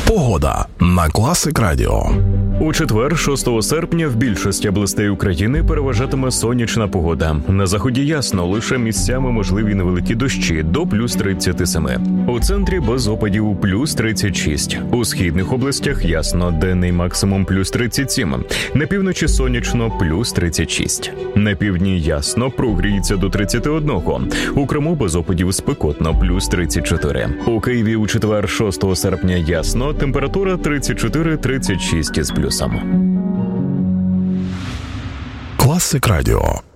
Погода на Класик Радіо. У четвер, 6 серпня, в більшості областей України переважатиме сонячна погода. На заході ясно, лише місцями можливі невеликі дощі до плюс 37. У центрі без опадів плюс 36. У східних областях ясно, денний максимум плюс 37. На півночі сонячно плюс 36. На півдні ясно, прогріється до 31. У Криму без опадів спекотно плюс 34. У Києві у четвер, 6 серпня ясно, температура 34-36 із плюсом. Класик Радіо.